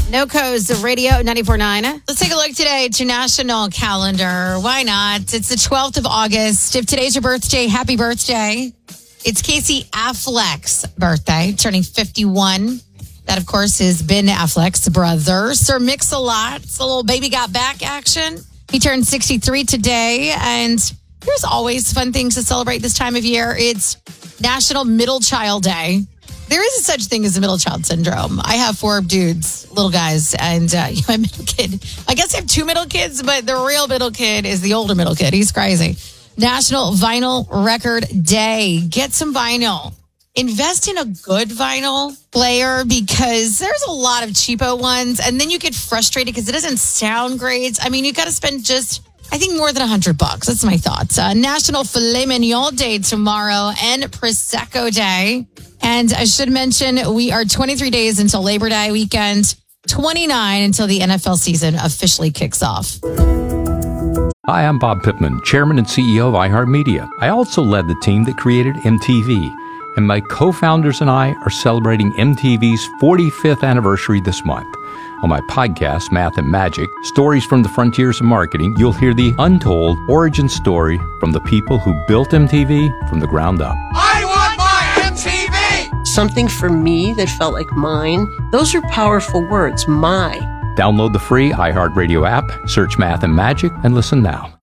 NoCo's Radio 94.9. Let's take a look today at your national calendar. Why not? It's the 12th of August. If today's your birthday, happy birthday. It's Casey Affleck's birthday, turning 51. That, of course, is Ben Affleck's brother. Sir Mix-a-Lot's a little baby got back action. He turned 63 today. And there's always fun things to celebrate this time of year. It's National Middle Child Day. There is a such thing as a middle child syndrome. I have 4 dudes, little guys, and my middle kid. I guess I have 2 middle kids, but the real middle kid is the older middle kid. He's crazy. National Vinyl Record Day. Get some vinyl. Invest in a good vinyl player because there's a lot of cheapo ones, and then you get frustrated because it doesn't sound great. I mean, you got to spend I think more than $100. That's my thoughts. National Filet Mignon Day tomorrow and Prosecco Day. And I should mention, we are 23 days until Labor Day weekend, 29 until the NFL season officially kicks off. Hi, I'm Bob Pittman, Chairman and CEO of iHeartMedia. I also led the team that created MTV. And my co-founders and I are celebrating MTV's 45th anniversary this month. On my podcast, Math and Magic, Stories from the Frontiers of Marketing, you'll hear the untold origin story from the people who built MTV from the ground up. I want my MTV! Something for me that felt like mine. Those are powerful words, my. Download the free iHeartRadio app, search Math and Magic, and listen now.